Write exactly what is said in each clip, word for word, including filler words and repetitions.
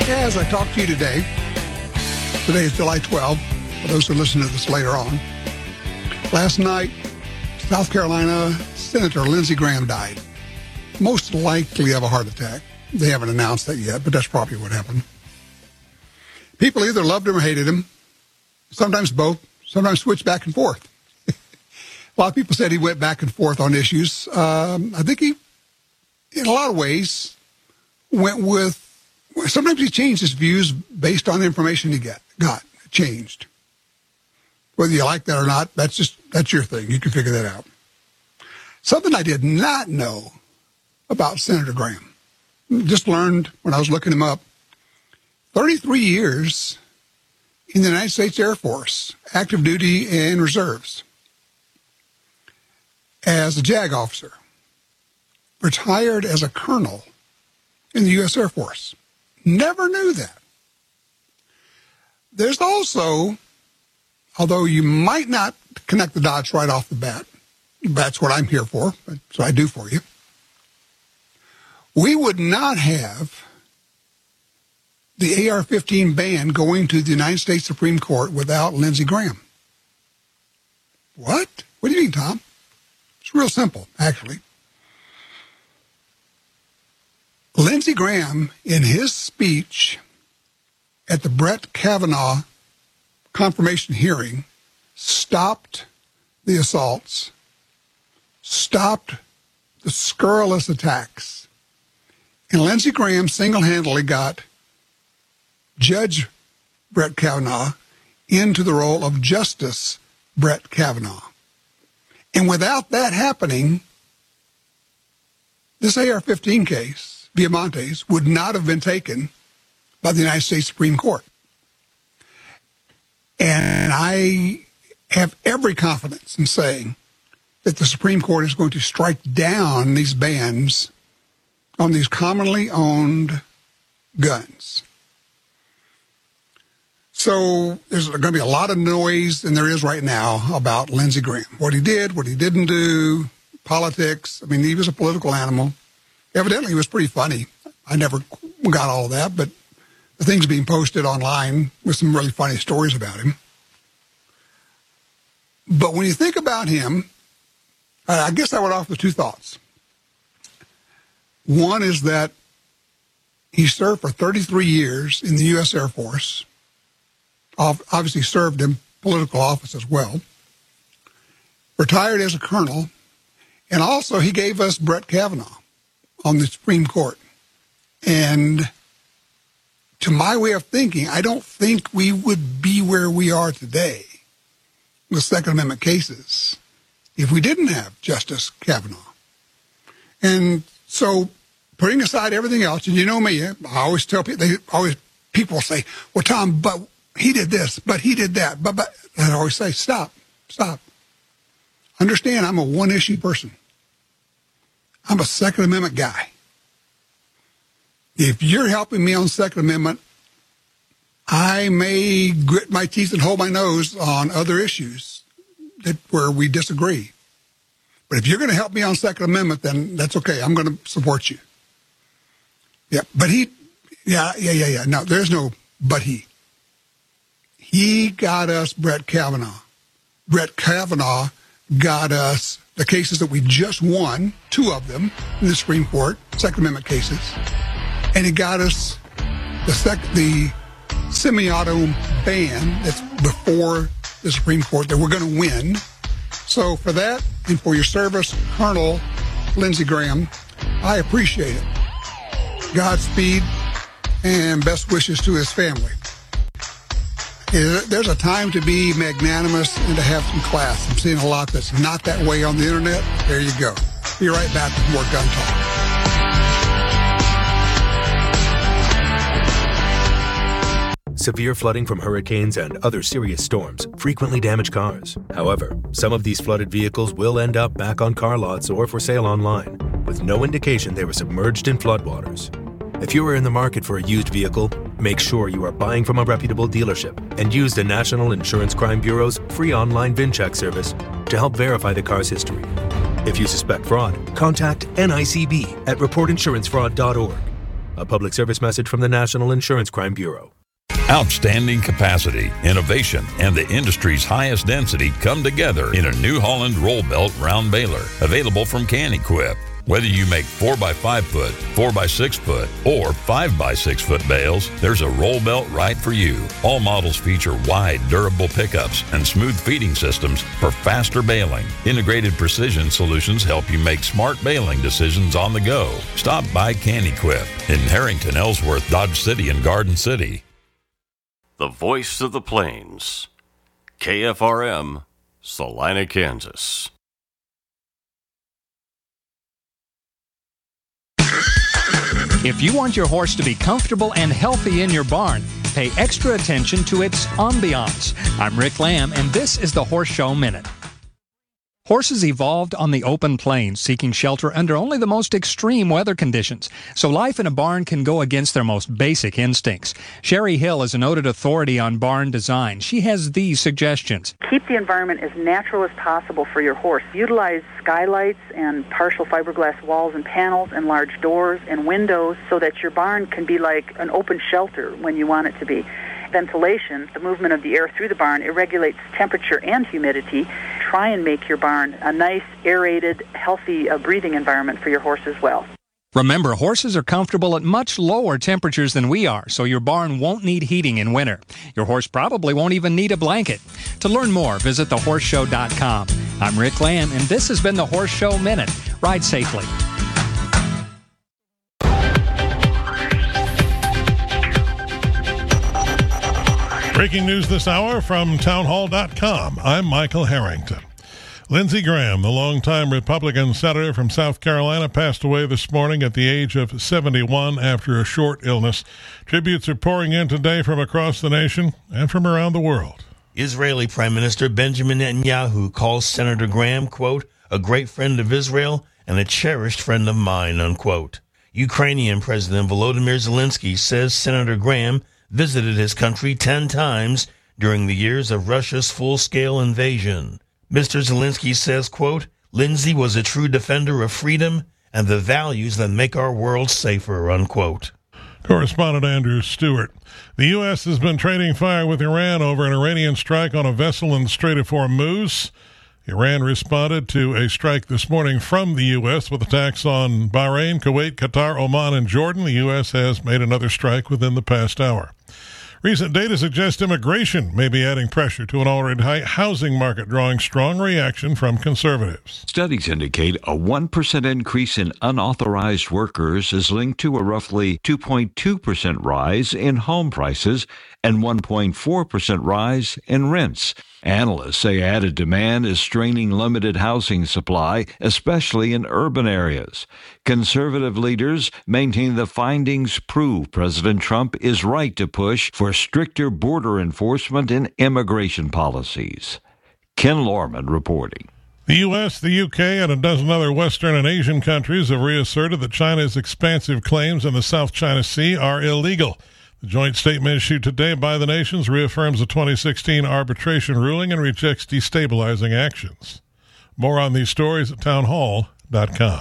As I talk to you today, today is July twelfth, for those who listen to this later on. Last night, South Carolina Senator Lindsey Graham died, most likely of a heart attack. They haven't announced that yet, but that's probably what happened. People either loved him or hated him, sometimes both, sometimes switched back and forth. A lot of people said he went back and forth on issues. Um, I think he, in a lot of ways, went with, sometimes he changed his views based on the information he get, got, changed. Whether you like that or not, that's just, that's your thing. You can figure that out. Something I did not know about Senator Graham, just learned when I was looking him up, thirty-three years in the United States Air Force, active duty and reserves, as a JAG officer, retired as a colonel in the U S Air Force. Never knew that. There's also, although you might not connect the dots right off the bat, that's what I'm here for, so I do for you. We would not have the A R fifteen ban going to the United States Supreme Court without Lindsey Graham. What? What do you mean, Tom? It's real simple, actually. Lindsey Graham, in his speech at the Brett Kavanaugh confirmation hearing, stopped the assaults, stopped the scurrilous attacks, and Lindsey Graham single-handedly got Judge Brett Kavanaugh into the role of Justice Brett Kavanaugh. And without that happening, this A R fifteen case, Viamontes, would not have been taken by the United States Supreme Court. And I have every confidence in saying that the Supreme Court is going to strike down these bans on these commonly owned guns. So there's going to be a lot of noise, and there is right now, about Lindsey Graham. What he did, what he didn't do, politics. I mean, he was a political animal. Evidently, he was pretty funny. I never got all of that, but the things being posted online with some really funny stories about him. But when you think about him, I guess I would offer two thoughts. One is that he served for thirty-three years in the U S Air Force, obviously served in political office as well, retired as a colonel, and also he gave us Brett Kavanaugh on the Supreme Court. And to my way of thinking, I don't think we would be where we are today with Second Amendment cases if we didn't have Justice Kavanaugh. And so, putting aside everything else, and you know me, I always tell people, they always, people say, well, Tom, but he did this, but he did that, but, but, and I always say, stop, stop. Understand, I'm a one-issue person. I'm a Second Amendment guy. If you're helping me on Second Amendment, I may grit my teeth and hold my nose on other issues that where we disagree. But if you're going to help me on Second Amendment, then that's okay. I'm going to support you. Yeah, but he, yeah, yeah, yeah, yeah. No, there's no but he. He got us Brett Kavanaugh. Brett Kavanaugh got us the cases that we just won, two of them in the Supreme Court, Second Amendment cases. And he got us the sec- the semi-auto ban that's before the Supreme Court that we're going to win. So for that and for your service, Colonel Lindsey Graham, I appreciate it. Godspeed and best wishes to his family. There's a time to be magnanimous and to have some class. I'm seeing a lot that's not that way on the internet. There you go. Be right back with more Gun Talk. Severe flooding from hurricanes and other serious storms frequently damage cars. However, some of these flooded vehicles will end up back on car lots or for sale online, with no indication they were submerged in floodwaters. If you are in the market for a used vehicle, make sure you are buying from a reputable dealership and use the National Insurance Crime Bureau's free online VinCheck service to help verify the car's history. If you suspect fraud, contact N I C B at report insurance fraud dot org. A public service message from the National Insurance Crime Bureau. Outstanding capacity, innovation, and the industry's highest density come together in a New Holland roll belt round baler, available from Can-Equip. Whether you make four by five foot, four by six foot, or five by six foot bales, there's a roll belt right for you. All models feature wide, durable pickups and smooth feeding systems for faster baling. Integrated precision solutions help you make smart baling decisions on the go. Stop by Can-Equip in Harrington, Ellsworth, Dodge City, and Garden City. The voice of the plains. K F R M, Salina, Kansas. If you want your horse to be comfortable and healthy in your barn, pay extra attention to its ambiance. I'm Rick Lamb, and this is the Horse Show Minute. Horses evolved on the open plains, seeking shelter under only the most extreme weather conditions, so life in a barn can go against their most basic instincts. Sherry Hill is a noted authority on barn design. She has these suggestions. Keep the environment as natural as possible for your horse. Utilize skylights and partial fiberglass walls and panels and large doors and windows so that your barn can be like an open shelter when you want it to be. Ventilation, the movement of the air through the barn, it regulates temperature and humidity. Try and make your barn a nice, aerated, healthy uh, breathing environment for your horse as well. Remember, horses are comfortable at much lower temperatures than we are, so your barn won't need heating in winter. Your horse probably won't even need a blanket. To learn more, visit the horse show dot com. I'm Rick Lamb, and this has been the Horse Show Minute. Ride safely. Breaking news this hour from town hall dot com. I'm Michael Harrington. Lindsey Graham, the longtime Republican senator from South Carolina, passed away this morning at the age of seventy-one after a short illness. Tributes are pouring in today from across the nation and from around the world. Israeli Prime Minister Benjamin Netanyahu calls Senator Graham, quote, a great friend of Israel and a cherished friend of mine, unquote. Ukrainian President Volodymyr Zelensky says Senator Graham visited his country ten times during the years of Russia's full-scale invasion. Mister Zelensky says, quote, Lindsey was a true defender of freedom and the values that make our world safer, unquote. Correspondent Andrew Stewart. The U S has been trading fire with Iran over an Iranian strike on a vessel in the Strait of Hormuz. Iran responded to a strike this morning from the U S with attacks on Bahrain, Kuwait, Qatar, Oman, and Jordan. The U S has made another strike within the past hour. Recent data suggests immigration may be adding pressure to an already high housing market, drawing strong reaction from conservatives. Studies indicate a one percent increase in unauthorized workers is linked to a roughly two point two percent rise in home prices and one point four percent rise in rents. Analysts say added demand is straining limited housing supply, especially in urban areas. Conservative leaders maintain the findings prove President Trump is right to push for stricter border enforcement and immigration policies. Ken Lorman reporting. The U S, the U K, and a dozen other Western and Asian countries have reasserted that China's expansive claims in the South China Sea are illegal. The joint statement issued today by the nations reaffirms the twenty sixteen arbitration ruling and rejects destabilizing actions. More on these stories at town hall dot com.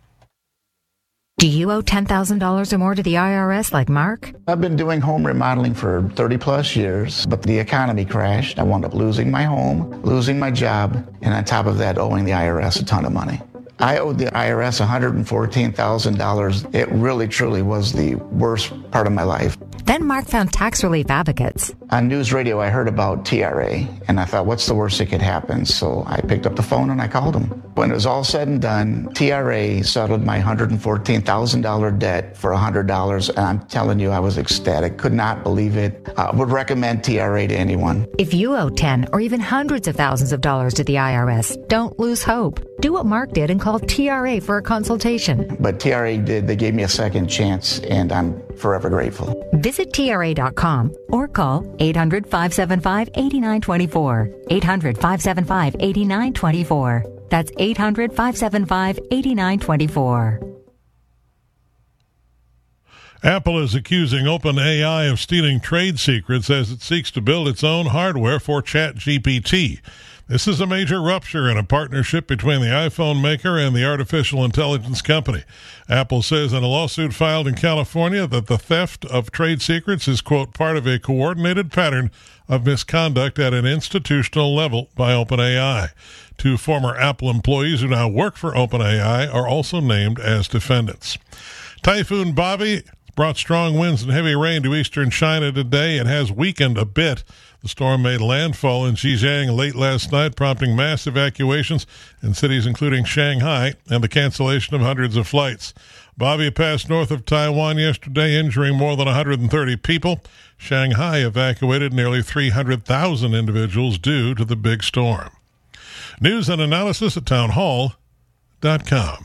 Do you owe ten thousand dollars or more to the I R S like Mark? I've been doing home remodeling for thirty plus years, but the economy crashed. I wound up losing my home, losing my job, and on top of that, owing the I R S a ton of money. I owed the I R S one hundred fourteen thousand dollars. It really, truly was the worst part of my life. Then Mark found tax relief advocates. On news radio, I heard about T R A, and I thought, what's the worst that could happen? So I picked up the phone and I called them. When it was all said and done, T R A settled my one hundred fourteen thousand dollars debt for one hundred dollars, and I'm telling you, I was ecstatic. Could not believe it. I would recommend T R A to anyone. If you owe ten or even hundreds of thousands of dollars to the I R S, don't lose hope. Do what Mark did and call T R A for a consultation. But T R A did. They gave me a second chance, and I'm forever grateful. Visit T R A dot com or call eight hundred, five seven five, eight nine two four. eight hundred, five seven five, eight nine two four. That's eight hundred, five seven five, eight nine two four. Apple is accusing OpenAI of stealing trade secrets as it seeks to build its own hardware for ChatGPT. This is a major rupture in a partnership between the iPhone maker and the artificial intelligence company. Apple says in a lawsuit filed in California that the theft of trade secrets is, quote, part of a coordinated pattern of misconduct at an institutional level by OpenAI. Two former Apple employees who now work for OpenAI are also named as defendants. Typhoon Bobby brought strong winds and heavy rain to eastern China today. It has weakened a bit. The storm made landfall in Xizang late last night, prompting mass evacuations in cities including Shanghai and the cancellation of hundreds of flights. Bobby passed north of Taiwan yesterday, injuring more than one hundred thirty people. Shanghai evacuated nearly three hundred thousand individuals due to the big storm. News and analysis at townhall dot com.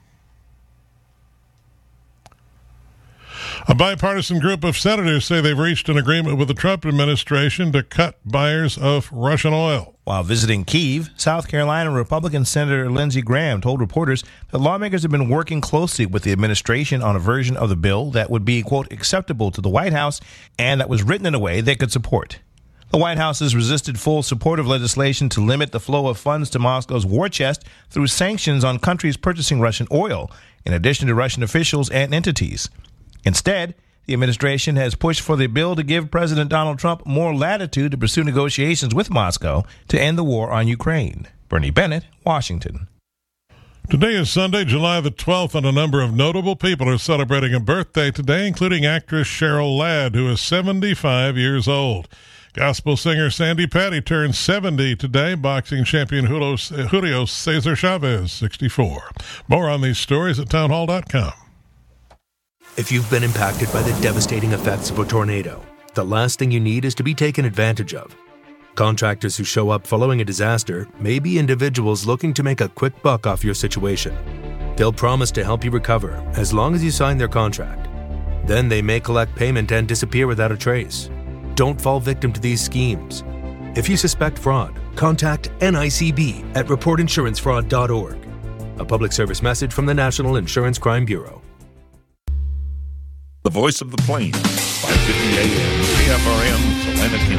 A bipartisan group of senators say they've reached an agreement with the Trump administration to cut buyers of Russian oil. While visiting Kyiv, South Carolina Republican Senator Lindsey Graham told reporters that lawmakers have been working closely with the administration on a version of the bill that would be, quote, acceptable to the White House and that was written in a way they could support. The White House has resisted full support of legislation to limit the flow of funds to Moscow's war chest through sanctions on countries purchasing Russian oil, in addition to Russian officials and entities. Instead, the administration has pushed for the bill to give President Donald Trump more latitude to pursue negotiations with Moscow to end the war on Ukraine. Bernie Bennett, Washington. Today is Sunday, July the twelfth, and a number of notable people are celebrating a birthday today, including actress Cheryl Ladd, who is seventy-five years old. Gospel singer Sandy Patty turns seventy today. Boxing champion Julio, Julio Cesar Chavez, sixty-four. More on these stories at townhall dot com. If you've been impacted by the devastating effects of a tornado, the last thing you need is to be taken advantage of. Contractors who show up following a disaster may be individuals looking to make a quick buck off your situation. They'll promise to help you recover as long as you sign their contract. Then they may collect payment and disappear without a trace. Don't fall victim to these schemes. If you suspect fraud, contact N I C B at report insurance fraud dot org. A public service message from the National Insurance Crime Bureau. The Voice of the Plains, five fifty A M, K F R M, Salina, Kansas.